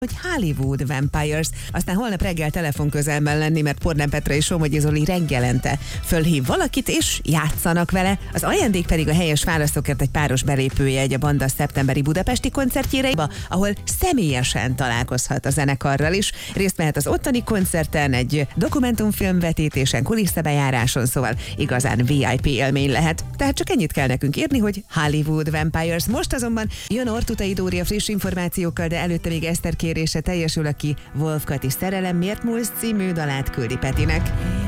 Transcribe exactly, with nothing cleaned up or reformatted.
hogy Hollywood Vampires. Aztán holnap reggel telefonközelben lenni, mert Pornán Petra és Somogyi Zoli reggelente fölhív valakit, és játszanak vele. Az ajándék pedig a helyes válaszokért egy páros belépőjegy a banda szeptemberi budapesti koncertjére, ahol személyesen találkozhat a zenekarral is. Részt vehet az ottani koncerten, egy dokumentumfilm vetítésen, kulisszabejáráson, szóval igazán vé i pé élmény lehet. Tehát csak ennyit kell nekünk írni, hogy Hollywood Vampires. Most azonban jön Ortutai Dória friss információkkal, de előtte még Eszter kérése teljesül, aki Wolf Kati Szerelem miért múlsz című dalát küldi Petinek.